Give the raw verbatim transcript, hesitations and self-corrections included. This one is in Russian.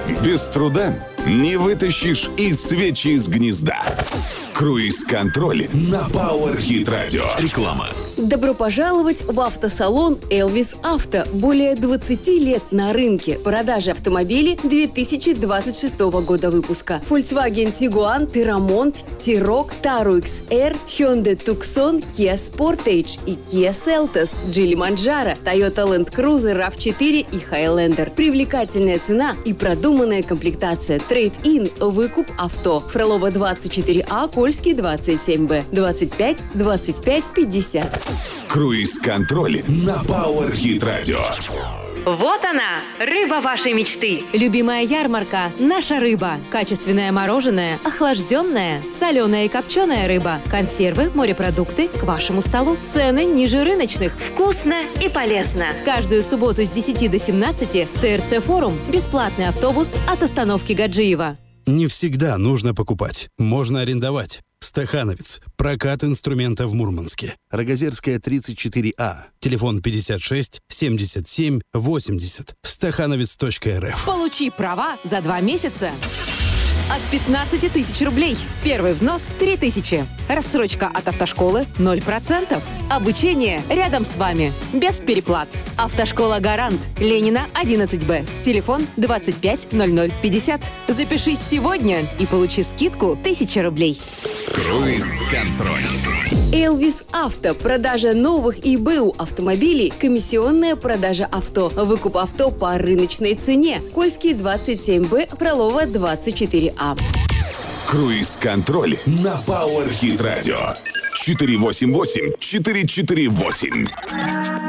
Без труда не вытащишь и свечи из гнезда. Круиз-контроль на Power Hit Radio. Реклама. Добро пожаловать в автосалон «Элвис Авто». Более двадцати лет на рынке. Продажи автомобилей две тысячи двадцать шестого года выпуска. Volkswagen Tiguan, Terramont, T-Roc, Taru икс эр, Hyundai Tucson, Kia Sportage и Kia Seltos, Geely Manjaro, Toyota Land Cruiser рав четыре и Highlander. Привлекательная цена и продуманная комплектация. Трейд-ин, выкуп авто. Фролова двадцать четыре А, Польский двадцать семь Б, двадцать пять двадцать пять пятьдесят. Круиз-контроль на Power Hit Radio. Вот она, рыба вашей мечты. Любимая ярмарка – наша рыба. Качественное мороженое, охлажденное, соленая и копченая рыба, консервы, морепродукты к вашему столу. Цены ниже рыночных. Вкусно и полезно. Каждую субботу с десяти до семнадцати ТРЦ Форум. Бесплатный автобус от остановки Гаджиева. Не всегда нужно покупать. Можно арендовать. Стахановец. Прокат инструмента в Мурманске. Рогозерская, тридцать четыре А. Телефон пятьдесят шесть семьдесят семь восемьдесят. стахановец точка эр эф. Получи права за два месяца от пятнадцати тысяч рублей. Первый взнос – три тысячи. Рассрочка от автошколы – ноль процентов. Обучение рядом с вами. Без переплат. Автошкола «Гарант». Ленина, одиннадцать Б. Телефон двадцать пять ноль ноль пятьдесят. Запишись сегодня и получи скидку тысяча рублей. Круиз-контроль. «Элвис Авто». Продажа новых и БУ автомобилей. Комиссионная продажа авто. Выкуп авто по рыночной цене. Кольский двадцать семь Б, Фролова двадцать четыре А. Круиз-контроль на Power Hit Radio. четыре восемь восемь четыре четыре восемь.